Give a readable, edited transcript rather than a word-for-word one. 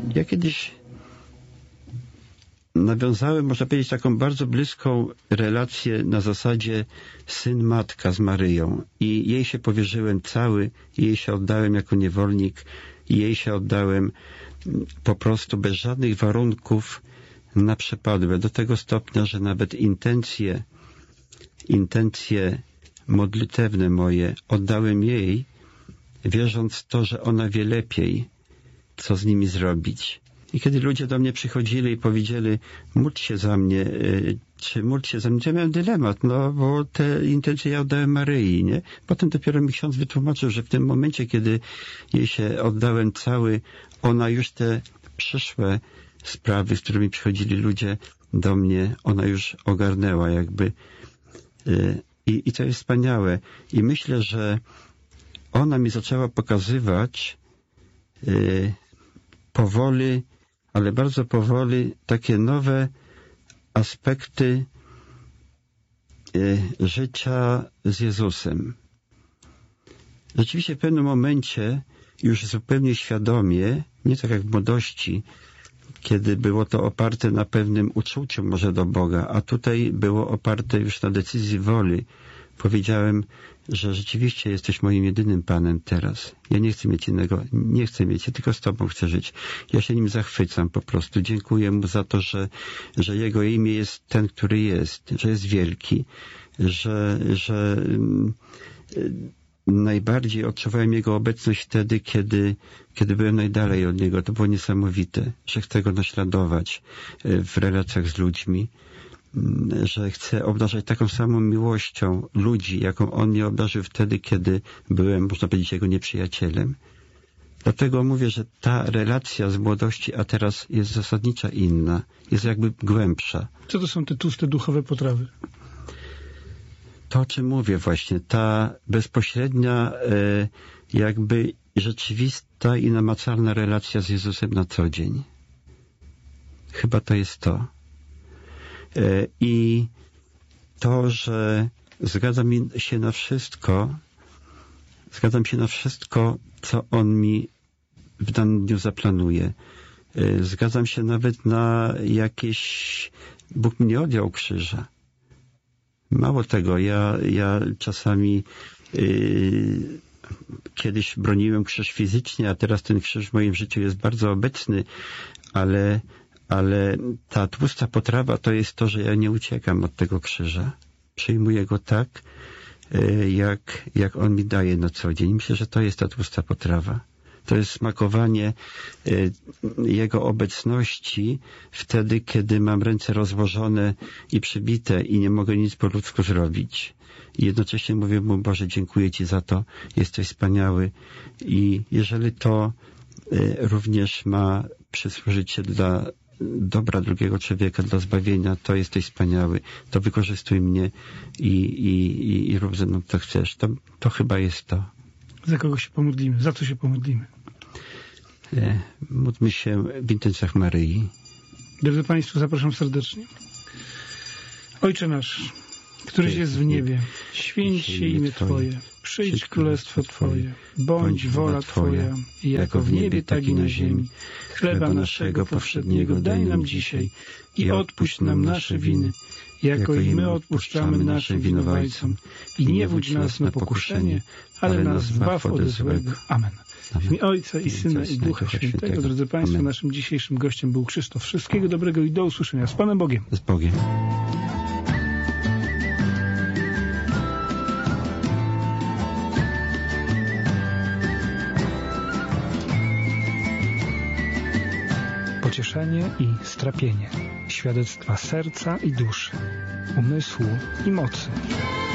Ja kiedyś nawiązałem, można powiedzieć, taką bardzo bliską relację na zasadzie syn-matka z Maryją i jej się powierzyłem cały, jej się oddałem jako niewolnik i jej się oddałem po prostu bez żadnych warunków na przepadłe, do tego stopnia, że nawet intencje modlitewne moje oddałem jej, wierząc w to, że ona wie lepiej, co z nimi zrobić. I kiedy ludzie do mnie przychodzili i powiedzieli, módl się za mnie, to ja miałem dylemat, no bo te intencje ja oddałem Maryi, nie? Potem dopiero mi ksiądz wytłumaczył, że w tym momencie, kiedy jej się oddałem cały, ona już te przyszłe sprawy, z którymi przychodzili ludzie do mnie, ona już ogarnęła jakby. I to jest wspaniałe. I myślę, że ona mi zaczęła pokazywać powoli, ale bardzo powoli takie nowe aspekty życia z Jezusem. Rzeczywiście w pewnym momencie już zupełnie świadomie, nie tak jak w młodości, kiedy było to oparte na pewnym uczuciu może do Boga, a tutaj było oparte już na decyzji woli. Powiedziałem, że rzeczywiście jesteś moim jedynym Panem teraz. Ja nie chcę mieć innego, nie chcę mieć, ja tylko z Tobą chcę żyć. Ja się nim zachwycam po prostu. Dziękuję Mu za to, że Jego imię jest ten, który jest, że jest wielki, że najbardziej odczuwałem Jego obecność wtedy, kiedy byłem najdalej od Niego. To było niesamowite, że chcę Go naśladować w relacjach z ludźmi, że chcę obdarzać taką samą miłością ludzi, jaką On mnie obdarzył wtedy, kiedy byłem, można powiedzieć, Jego nieprzyjacielem. Dlatego mówię, że ta relacja z młodości, a teraz jest zasadnicza inna, jest jakby głębsza. Co to są te tłuste duchowe potrawy? To, o czym mówię właśnie, ta bezpośrednia, jakby rzeczywista i namacalna relacja z Jezusem na co dzień. Chyba to jest to. I to, że zgadzam się na wszystko, co On mi w danym dniu zaplanuje. Zgadzam się nawet na jakieś... Bóg mi nie odjął krzyża. Mało tego, ja czasami kiedyś broniłem krzyż fizycznie, a teraz ten krzyż w moim życiu jest bardzo obecny, ale ta tłusta potrawa to jest to, że ja nie uciekam od tego krzyża. Przyjmuję go tak, jak On mi daje na co dzień. Myślę, że to jest ta tłusta potrawa. To jest smakowanie Jego obecności wtedy, kiedy mam ręce rozłożone i przybite i nie mogę nic po ludzku zrobić. I jednocześnie mówię Mu, Boże, dziękuję Ci za to, jesteś wspaniały. I jeżeli to również ma przysłużyć się dla dobra drugiego człowieka, dla zbawienia, to jesteś wspaniały. To wykorzystuj mnie i rób ze mną, co chcesz. To chyba jest to. Za kogo się pomodlimy? Za co się pomodlimy? Módlmy się w intencjach Maryi. Drodzy Państwo, zapraszam serdecznie. Ojcze nasz, któryś jest w niebie, święć się imię Twoje, przyjdź królestwo Twoje, bądź wola Twoja, jako w niebie, tak i na ziemi. Chleba naszego powszedniego daj nam dzisiaj i odpuść nam nasze winy, jako i my odpuszczamy naszym winowajcom. I nie wódź nas na pokuszenie, ale nas zbaw ode złego. Amen. W imię Ojca i Syna i Ducha Świętego. Drodzy Państwo, Amen. Naszym dzisiejszym gościem był Krzysztof. Wszystkiego dobrego i do usłyszenia. Z Panem Bogiem. Z Bogiem. Pocieszenie i strapienie. Świadectwa serca i duszy, umysłu i mocy.